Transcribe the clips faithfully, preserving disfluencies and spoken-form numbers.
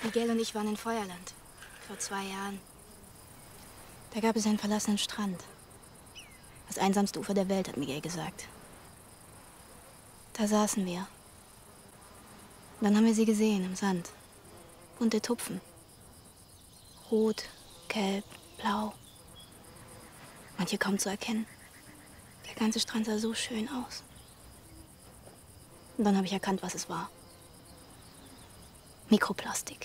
Miguel und ich waren in Feuerland. Vor zwei Jahren. Da gab es einen verlassenen Strand. Das einsamste Ufer der Welt, hat Miguel gesagt. Da saßen wir. Und dann haben wir sie gesehen im Sand. Bunte Tupfen. Rot, gelb, blau. Manche kaum zu erkennen. Der ganze Strand sah so schön aus. Und dann habe ich erkannt, was es war. Mikroplastik.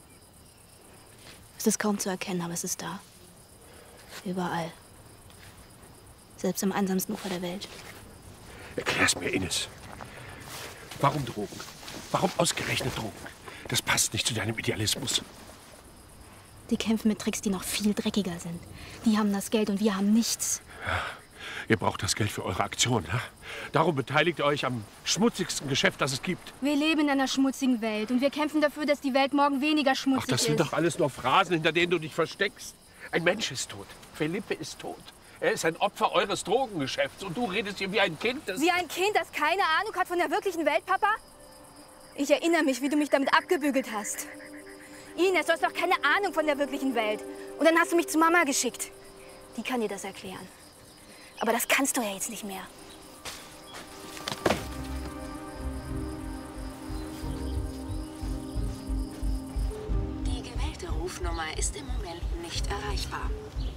Es ist kaum zu erkennen, aber es ist da. Überall. Selbst am einsamsten Ufer der Welt. Erklär's mir, Ines. Warum Drogen? Warum ausgerechnet Drogen? Das passt nicht zu deinem Idealismus. Die kämpfen mit Tricks, die noch viel dreckiger sind. Die haben das Geld und wir haben nichts. Ja, ihr braucht das Geld für eure Aktion, ja? Darum beteiligt ihr euch am schmutzigsten Geschäft, das es gibt. Wir leben in einer schmutzigen Welt und wir kämpfen dafür, dass die Welt morgen weniger schmutzig ist. Ach, das sind doch alles nur Phrasen, hinter denen du dich versteckst. Ein Mensch ist tot. Felipe ist tot. Er ist ein Opfer eures Drogengeschäfts und du redest hier wie ein Kind, das... Wie ein Kind, das keine Ahnung hat von der wirklichen Welt, Papa? Ich erinnere mich, wie du mich damit abgebügelt hast. Ines, du hast doch keine Ahnung von der wirklichen Welt. Und dann hast du mich zu Mama geschickt. Die kann dir das erklären. Aber das kannst du ja jetzt nicht mehr. Die gewählte Rufnummer ist im Moment nicht erreichbar.